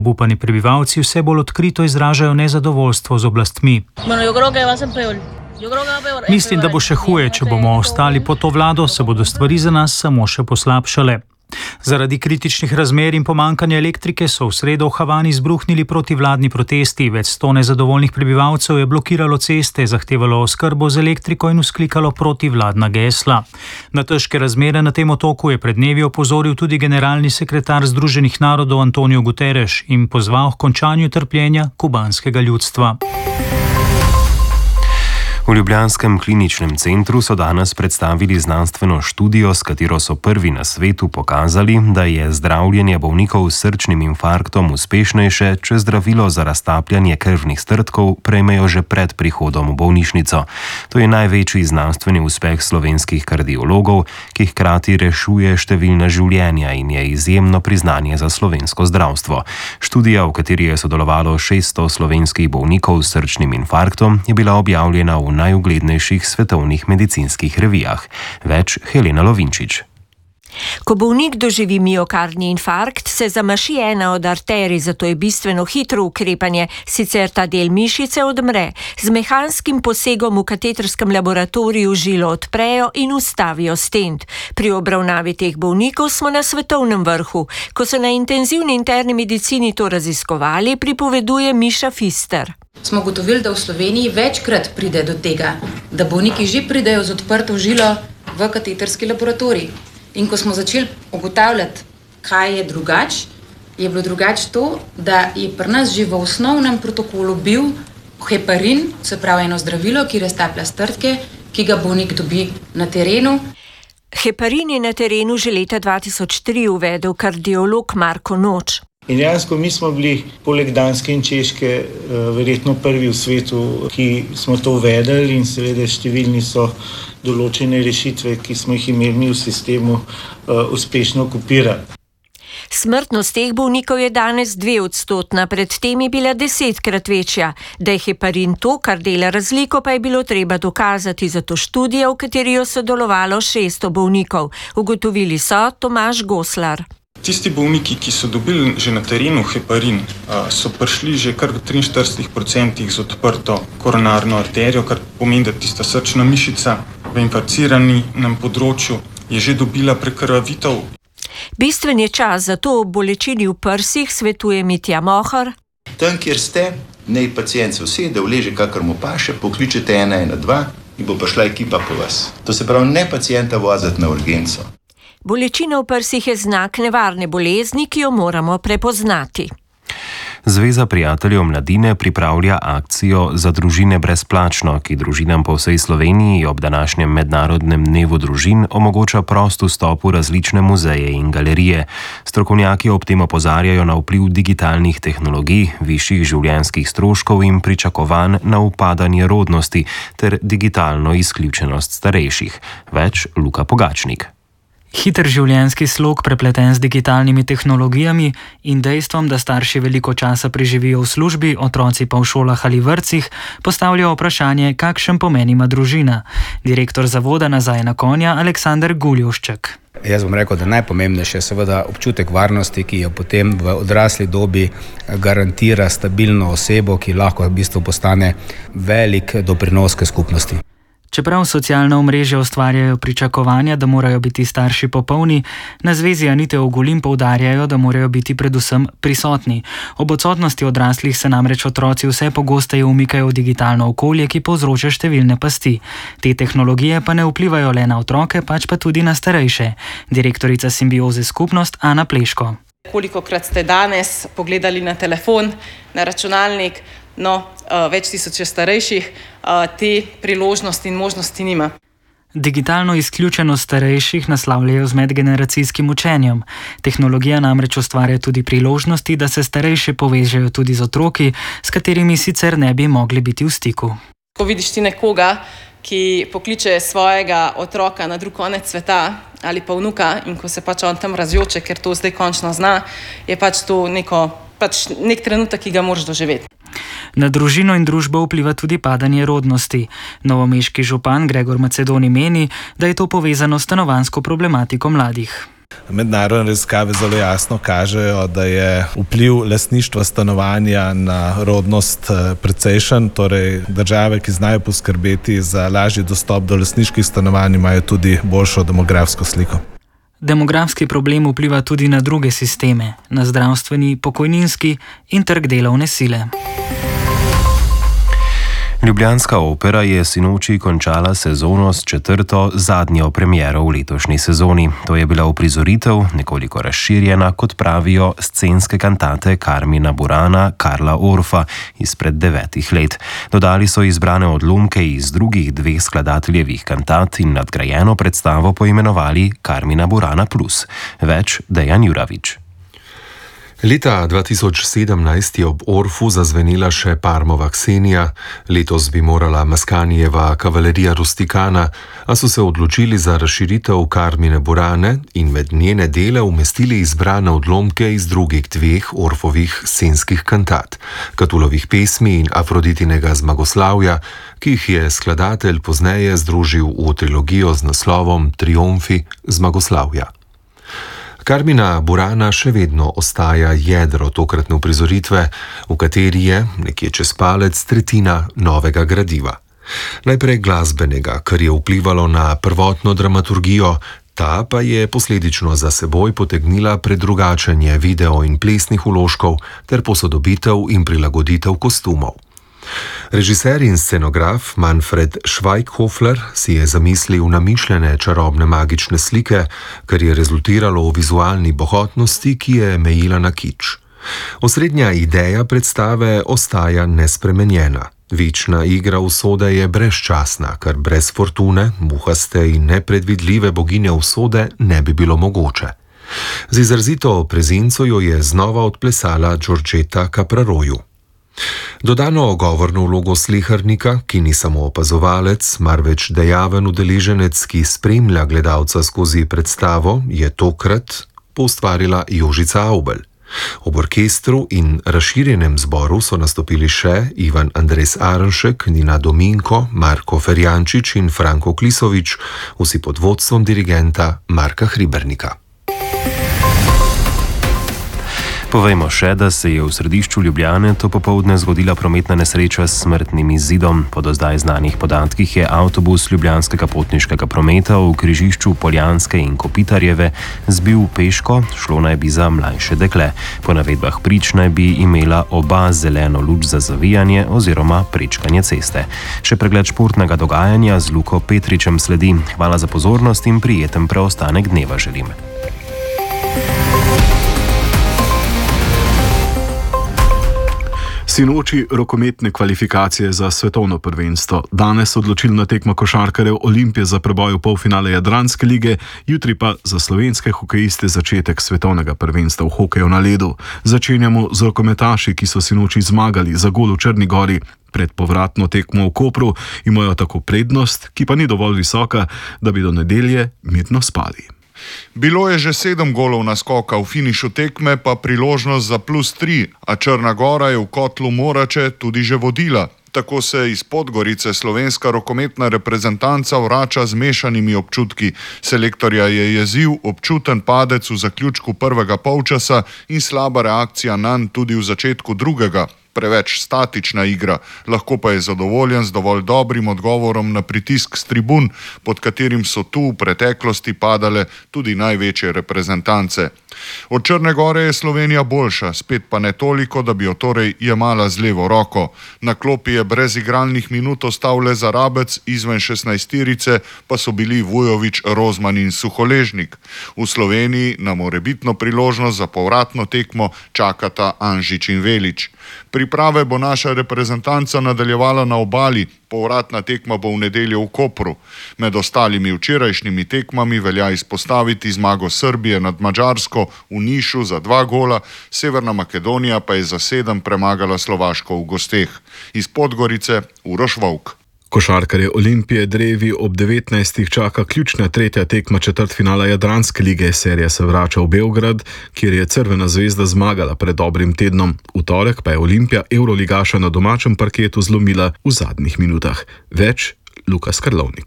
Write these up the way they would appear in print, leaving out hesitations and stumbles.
Obupani prebivalci vse bolj odkrito izražajo nezadovoljstvo z oblastmi. Mislim, da bo še huje, če bomo ostali pod to vlado, se bodo stvari za nas samo še poslabšale. Zaradi kritičnih razmer in pomankanja elektrike so v sredo v Havani izbruhnili protivladni protesti. Več 100 nezadovoljnih prebivalcev je blokiralo ceste, zahtevalo oskrbo z elektriko in vzklikalo protivladna gesla. Na težke razmere na tem otoku je pred dnevi opozoril tudi generalni sekretar Združenih narodov Antonio Guterres in pozval k končanju trpljenja kubanskega ljudstva. V ljubljanskem kliničnem centru so danes predstavili znanstveno študijo, s katero so prvi na svetu pokazali, da je zdravljenje bolnikov s srčnim infarktom uspešnejše, če zdravilo za raztapljanje krvnih strdkov prejmejo že pred prihodom v bolnišnico. To je največji znanstveni uspeh slovenskih kardiologov, ki hkrati rešuje številna življenja in je izjemno priznanje za slovensko zdravstvo. Študija, v kateri je sodelovalo 600 slovenskih bolnikov s srčnim infarktom, je bila objavljena v najuglednejših svetovnih medicinskih revijah. Več Helena Lovinčič. Ko bolnik doživi miokardni infarkt, se zamaši ena od arterij, zato je bistveno hitro ukrepanje, sicer ta del mišice odmre. Z mehanskim posegom v katetrskem laboratoriju žilo odprejo in ustavijo stent. Pri obravnavi teh bolnikov smo na svetovnem vrhu. Ko so na intenzivni interni medicini to raziskovali, pripoveduje Miša Fister. Smo ugotovili, da v Sloveniji večkrat pride do tega, da bolniki že pridejo z odprto žilo v kateterski laboratorij. In ko smo začeli ugotavljati, kaj je drugače, je bilo drugače to, da je pri nas že v osnovnem protokolu bil heparin, se pravi eno zdravilo, ki raztaplja strdke, ki ga bolnik dobi na terenu. Heparin je na terenu že leta 2003 uvedel kardiolog Marko Noč. In dejansko mi smo bili poleg Danske in Češke verjetno prvi v svetu, ki smo to uvedli in seveda številni so določene rešitve, ki smo jih imeli v sistemu, uspešno kopirali. Smrtnost teh bolnikov je danes 2%, predtem je bila 10-krat večja. Da je heparin to, kar dela razliko, pa je bilo treba dokazati, zato študija, v kateri je sodelovalo 600 bolnikov. Ugotovili so Tomaž Goslar. Tisti bolniki, ki so dobili že na terenu heparin, so prišli že kar v 43% z odprto koronarno arterijo, kar pomeni, da tista srčna mišica v infarciranem področju je že dobila prekrvavitev. Bistven je čas, zato ob bolečini v prsih svetuje Mitja Mohar. Tam, kjer ste, naj pacient se usede, vleže, kakor mu paše, pokličete 112 in bo prišla ekipa po vas. To se pravi, ne pacienta voziti na urgenco. Bolečina v prsih je znak nevarne bolezni, ki jo moramo prepoznati. Zveza prijateljev mladine pripravlja akcijo Za družine brezplačno, ki družinam po vsej Sloveniji ob današnjem mednarodnem dnevu družin omogoča prost vstop v različne muzeje in galerije. Strokovnjaki ob tem opozarjajo na vpliv digitalnih tehnologij, višjih življenjskih stroškov in pričakovanj na upadanje rodnosti ter digitalno izključenost starejših. Več Luka Pogačnik. Hiter življenjski slog, prepleten z digitalnimi tehnologijami in dejstvom, da starši veliko časa preživijo v službi, otroci pa v šolah ali vrtcih, postavljajo vprašanje, kakšen pomen ima družina. Direktor zavoda Nazaj na konja Aleksander Guljošček. Jaz bom rekel, da najpomembnejše je seveda občutek varnosti, ki jo potem v odrasli dobi garantira stabilno osebo, ki lahko v bistvu postane velik doprinos k skupnosti. Čeprav socialna omrežja ustvarjajo pričakovanja, da morajo biti starši popolni, na zvezi Anite Ogulin poudarjajo, da morajo biti predvsem prisotni. Ob odsotnosti odraslih se namreč otroci vse pogosteje umikajo v digitalno okolje, ki povzroča številne pasti. Te tehnologije pa ne vplivajo le na otroke, pač pa tudi na starejše. Direktorica Simbioze skupnost Ana Pleško. Kolikokrat ste danes pogledali na telefon, na računalnik, več tisoče starejših te priložnosti in možnosti nima. Digitalno izključenost starejših naslavljajo z medgeneracijskim učenjem. Tehnologija namreč ustvarja tudi priložnosti, da se starejši povežejo tudi z otroki, s katerimi sicer ne bi mogli biti v stiku. Ko vidiš ti nekoga, ki pokliče svojega otroka na drug konec sveta ali pa vnuka in ko se pač on tam razjoče, ker to zdaj končno zna, je pač to nek trenutek, ki ga moraš doživeti. Na družino in družbo vpliva tudi padanje rodnosti. Novomeški župan Gregor Macedoni meni, da je to povezano s stanovanjsko problematiko mladih. Mednarodne raziskave zelo jasno kažejo, da je vpliv lastništva stanovanja na rodnost precejšen, torej države, ki znajo poskrbeti za lažji dostop do lastniških stanovanj, imajo tudi boljšo demografsko sliko. Demografski problem vpliva tudi na druge sisteme, na zdravstveni, pokojninski in trg delovne sile. Ljubljanska opera je sinoči končala sezono s 4. zadnjo premiero v letošnji sezoni. To je bila uprizoritev, nekoliko razširjena, kot pravijo, scenske kantate Carmina Burana, Karla Orfa izpred 9 let. Dodali so izbrane odlomke iz drugih 2 skladateljevih kantat in nadgrajeno predstavo poimenovali Carmina Burana Plus. Več Dejan Juravič. Leta 2017 je ob Orfu zazvenila še Parmova Ksenija, letos bi morala Maskanijeva Kavalerija Rustikana, a so se odločili za razširitev Carmine Burane in med njene dele umestili izbrane odlomke iz drugih 2 Orfovih scenskih kantat, Catulovih pesmi in Afroditinega Zmagoslavja, ki jih je skladatelj pozneje združil v trilogijo z naslovom Triumfi Zmagoslavja. Carmina Burana še vedno ostaja jedro tokratne uprizoritve, v kateri je, nekje čez palec, tretjina novega gradiva. Najprej glasbenega, kar je vplivalo na prvotno dramaturgijo, ta pa je posledično za seboj potegnila predrugačenje video in plesnih vložkov ter posodobitev in prilagoditev kostumov. Režiser in scenograf Manfred Schweighöfler si je zamislil namišljene čarobne magične slike, kar je rezultiralo v vizualni bohotnosti, ki je mejila na kič. Osrednja ideja predstave ostaja nespremenjena. Večna igra usode je brezčasna, kar brez fortune, muhaste in nepredvidljive boginje usode ne bi bilo mogoče. Z izrazito prezenco jo je znova odplesala Giorgetta Capraroju. Dodano govorno vlogo slehernika, ki ni samo opazovalec, marveč dejaven udeleženec, ki spremlja gledalca skozi predstavo, je tokrat poustvarila Jožica Aubel. Ob orkestru in razširjenem zboru so nastopili še Ivan Andres Arenšek, Nina Dominko, Marko Ferjančič in Franko Klisovič, vsi pod vodstvom dirigenta Marka Hribernika. Povejmo še, da se je v središču Ljubljane to popoldne zgodila prometna nesreča s smrtnim izidom. Po do zdaj znanih podatkih je avtobus ljubljanskega potniškega prometa v križišču Poljanske in Kopitarjeve zbil peško, šlo naj bi za mlajše dekle. Po navedbah prič naj bi imela oba zeleno luč za zavijanje oziroma prečkanje ceste. Še pregled športnega dogajanja z Luko Petričem sledi. Hvala za pozornost in prijeten preostanek dneva želim. Sinoči rokometne kvalifikacije za svetovno prvenstvo. Danes odločilna tekma košarkarjev Olimpije za preboj v polfinale Jadranske lige, jutri pa za slovenske hokejiste začetek svetovnega prvenstva v hokeju na ledu. Začenjamo z rokometaši, ki so sinoči zmagali za gol v Črni Gori. Pred povratno tekmo v Kopru imajo tako prednost, ki pa ni dovolj visoka, da bi do nedelje mirno spali. Bilo je že 7 golov naskoka, v finišu tekme pa priložnost za +3, a Črna Gora je v kotlu Morače tudi že vodila. Tako se iz Podgorice slovenska rokometna reprezentanca vrača z mešanimi občutki. Selektorja je jezil občuten padec v zaključku prvega polčasa in slaba reakcija nanj tudi v začetku drugega. Preveč statična igra, lahko pa je zadovoljen z dovolj dobrim odgovorom na pritisk s tribun, pod katerim so tu v preteklosti padale tudi največje reprezentance. Od Črne Gore je Slovenija boljša, spet pa ne toliko, da bi jo torej jemala z levo roko. Na klopi je brez igralnih minut ostal le Zarabec, izven 16-terice pa so bili Vujović, Rozman in Suholežnik. V Sloveniji na morebitno priložnost za povratno tekmo čakata Anžič in Velič. Priprave bo naša reprezentanca nadaljevala na Obali, povratna tekma bo v nedeljo v Kopru. Med ostalimi včerajšnjimi tekmami velja izpostaviti zmago Srbije nad Madžarsko v Nišu za 2 gola, Severna Makedonija pa je za 7 premagala Slovaško v gosteh. Iz Podgorice Uroš Vovk. Košarkarje Olimpije drevi ob 19. čaka ključna tretja tekma četrtfinala Jadranske lige. Serija se vrača v Beograd, kjer je Crvena zvezda zmagala pred dobrim tednom. V torek pa je Olimpija evroligaša na domačem parketu zlomila v zadnjih minutah. Več Lukas Karlovnik.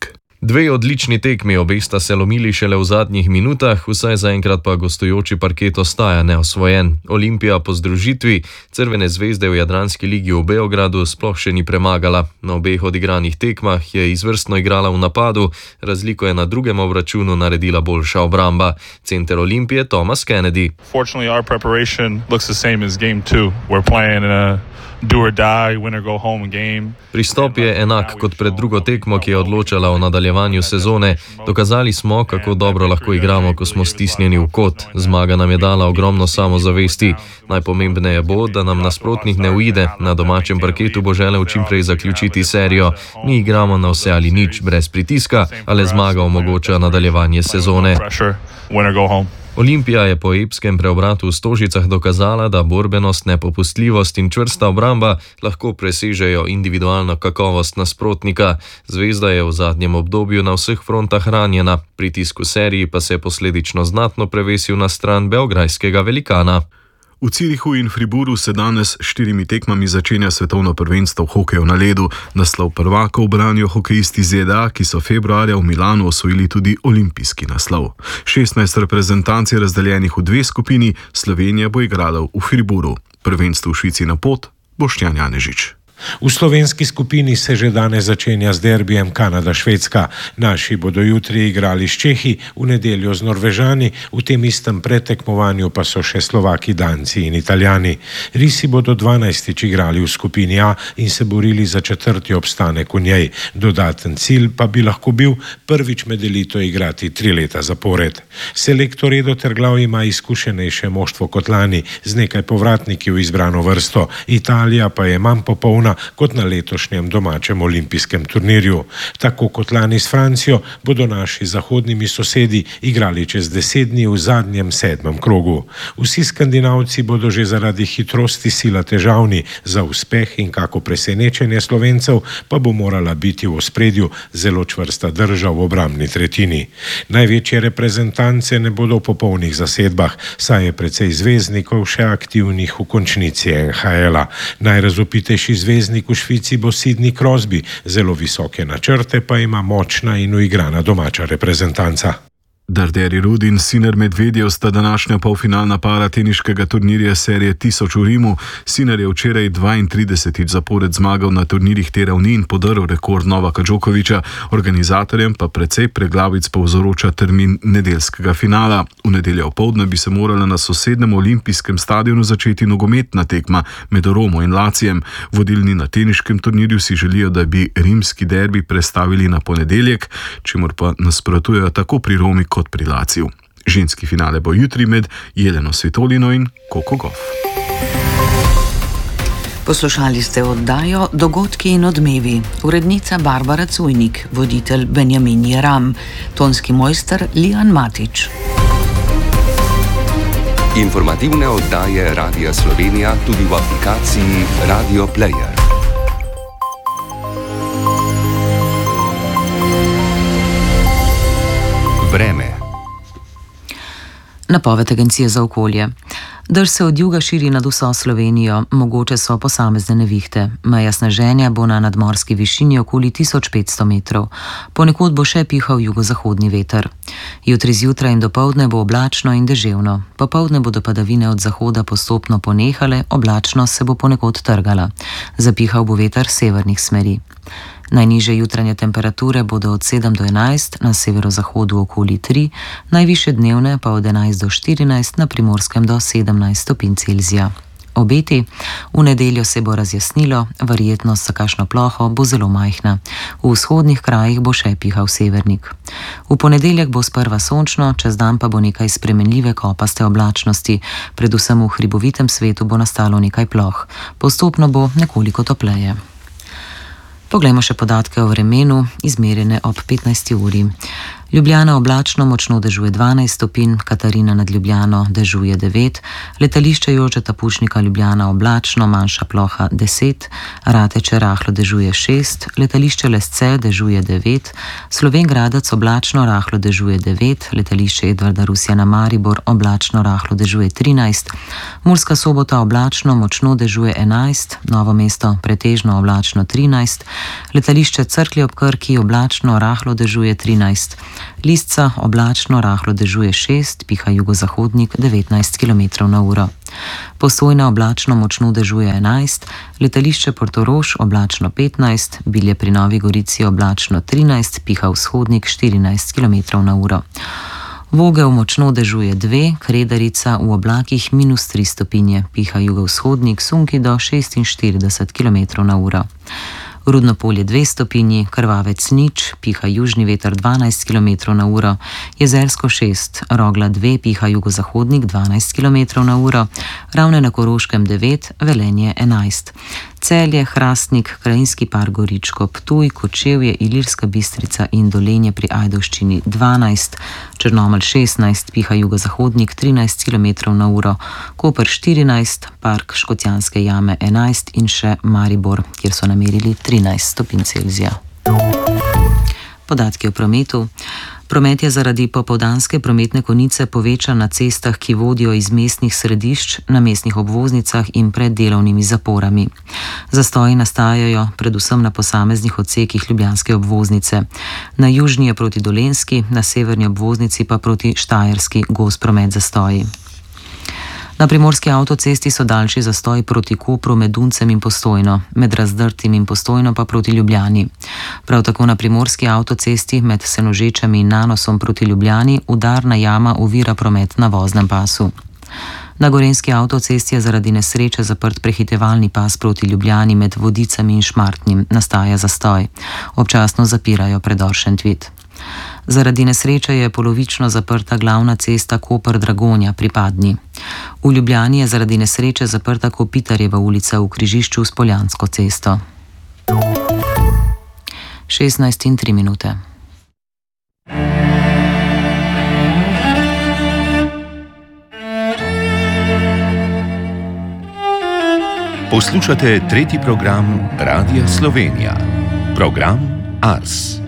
Dve odlični tekmi, obe sta se lomili šele v zadnjih minutah, vsaj zaenkrat pa gostujoči parket ostaja neosvojen. Olimpija po združitvi Crvene zvezde v Jadranski ligi v Beogradu sploh še ni premagala. Na obeh odigranih tekmah je izvrstno igrala v napadu, razliko je na drugem obračunu naredila boljša obramba. Center Olimpije Thomas Kennedy. Fortunately, our preparation looks the same as game 2. We're playing in a do or die, win or go home game. Pristop je enak kot pred drugo tekmo, ki je odločala o nadaljevanju sezone. Dokazali smo, kako dobro lahko igramo, ko smo stisnjeni v kot. Zmaga nam je dala ogromno samozavesti. Najpomembneje bo, da nam nasprotnik ne uide. Na domačem parketu bo želel čimprej zaključiti serijo. Mi igramo na vse ali nič, brez pritiska, ale zmaga omogoča nadaljevanje sezone. Olimpija je po epskem preobratu v Stožicah dokazala, da borbenost, nepopustljivost in čvrsta obramba lahko presežejo individualno kakovost nasprotnika. Zvezda je v zadnjem obdobju na vseh frontah ranjena, pritisk v seriji pa se je posledično znatno prevesil na stran beograjskega velikana. V Zürichu in Fribourgu se danes s 4 tekmami začenja svetovno prvenstvo v hokeju na ledu. Naslov prvakov branijo hokejisti ZDA, ki so februarja v Milanu osvojili tudi olimpijski naslov. 16 reprezentanc je razdeljenih v 2 skupini, Slovenija bo igrala v Fribourgu. Prvenstvo v Švici na pot, Boštjan Janežič. V slovenski skupini se že danes začenja z derbijem Kanada-Švedska. Naši bodo jutri igrali s Čehi, v nedeljo z Norvežani, v tem istem pretekmovanju pa so še Slovaki, Danci in Italijani. Risi bodo 12. igrali v skupini A in se borili za 4. obstanek v njej. Dodaten cilj pa bi lahko bil prvič med elito igrati 3 leta zapored. Selektor Edo Terglav ima izkušenejše moštvo kot lani, z nekaj povratniki v izbrano vrsto. Italija pa je manj popolna kot na letošnjem domačem olimpijskem turnirju. Tako kot lani s Francijo bodo naši zahodnimi sosedi igrali čez 10 dni v zadnjem 7. krogu. Vsi Skandinavci bodo že zaradi hitrosti sila težavni, za uspeh in kako presenečenje Slovencev pa bo morala biti v ospredju zelo čvrsta drža v obrambni tretjini. Največje reprezentance ne bodo v popolnih zasedbah, saj je precej zvezdnikov še aktivnih v končnici NHL-a. Najrazvpitejši zvezdnik v Švici bo Sidney Crosby, zelo visoke načrte pa ima močna in uigrana domača reprezentanca. Darderi Rud in Sinner Medvedjev sta današnja polfinalna para teniškega turnirja serije 1000 v Rimu. Sinner je včeraj 32. zapored zmagal na turnirjih te ravni in podaril rekord Novaka Djokoviča, organizatorjem pa precej preglavic povzroča termin nedeljskega finala. V nedeljo opoldne bi se morala na sosednjem olimpijskem stadionu začeti nogometna tekma med Romo in Lacijem. Vodilni na teniškem turnirju si želijo, da bi rimski derbi prestavili na ponedeljek, čemur pa nasprotujejo tako pri Romi kot pri Laciju. Ženski finale bo jutri med Jeleno Svitolino in Coco Gauff. Poslušali ste oddajo Dogodki in odmevi. Urednica Barbara Cujnik, voditelj Benjamin Jeram, tonski mojster Lijan Matič. Informativne oddaje Radia Slovenija tudi v aplikaciji Radio Player. Vreme. Napoved Agencije za okolje. Dež se od juga širi nad vso Slovenijo, mogoče so posamezne nevihte. Meja sneženja bo na nadmorski višini okoli 1500 metrov. Ponekod bo še pihal jugozahodni veter. Jutri zjutraj in dopoldne bo oblačno in deževno. Popoldne bodo padavine od zahoda postopno ponehale, oblačnost se bo ponekod trgala. Zapihal bo veter severnih smeri. Najnižje jutranje temperature bodo od 7 do 11, na severozahodu okoli 3, najvišje dnevne pa od 11 do 14, na Primorskem do 17 stopinj Celzija. Obeti: v nedeljo se bo razjasnilo, verjetnost za kakšno ploho bo zelo majhna. V vzhodnih krajih bo še pihal severnik. V ponedeljek bo sprva sončno, čez dan pa bo nekaj spremenljive kopaste oblačnosti, predvsem v hribovitem svetu bo nastalo nekaj ploh. Postopno bo nekoliko topleje. Poglejmo še podatke o vremenu, izmerjene ob 15. uri. Ljubljana oblačno, močno dežuje 12 stopinj, Katarina nad Ljubljano dežuje 9, letališče Jožeta Pučnika Ljubljana oblačno, manjša ploha 10, Rateče rahlo dežuje 6, letališče Lesce dežuje 9, Slovenj Gradec oblačno, rahlo dežuje 9, letališče Edvarda Rusjana Maribor oblačno, rahlo dežuje 13, Murska Sobota oblačno, močno dežuje 11, Novo mesto pretežno oblačno 13, letališče Cerklje ob Krki oblačno, rahlo dežuje 13, Lisca oblačno, rahlo dežuje 6, piha jugozahodnik 19 km/h. Postojna oblačno, močno dežuje 11, letališče Portorož oblačno 15, Bilje pri Novi Gorici oblačno 13, piha vzhodnik 14 km/h. Vogel močno dežuje 2, Kredarica v oblakih -3 stopinje, piha jugovzhodnik, sunki do 46 km/h. Rudno polje 2 stopinji, Krvavec 0, piha južni veter 12 km/h, Jezersko 6, Rogla 2, piha jugozahodnik 12 km/h, Ravne na Koroškem 9, Velenje 11. Celje, Hrastnik, Krajinski park Goričko, Ptuj, Kočevje, Ilirska Bistrica in Dolenje pri Ajdovščini 12, Črnomelj 16, piha jugozahodnik 13 km/h, Koper 14, Park Škocjanske jame 11 in še Maribor, kjer so namerili 13 stopinj Celzija. Podatki o prometu. Promet je zaradi popoldanske prometne konice povečan na cestah, ki vodijo iz mestnih središč, na mestnih obvoznicah in pred delovnimi zaporami. Zastoji nastajajo predvsem na posameznih odsekih ljubljanske obvoznice. Na južni je proti Dolenjski, na severni obvoznici pa proti Štajerski gost promet zastoji. Na primorski avtocesti so daljši zastoji proti Kopru med Duncem in Postojno, med Razdrtim in Postojno pa proti Ljubljani. Prav tako na primorski avtocesti med Senožečami in Nanosom proti Ljubljani udarna jama ovira promet na voznem pasu. Na gorenjski avtocesti je zaradi nesreče zaprt prehitevalni pas proti Ljubljani med Vodicami in Šmartnim, nastaja zastoj. Občasno zapirajo predor Šentvid. Zaradi nesreče je polovično zaprta glavna cesta Koper-Dragonja pri Padni. V Ljubljani je zaradi nesreče zaprta Kopitarjeva ulica v križišču s Poljansko cesto. 16:03. Poslušate tretji program Radia Slovenija. Program Ars.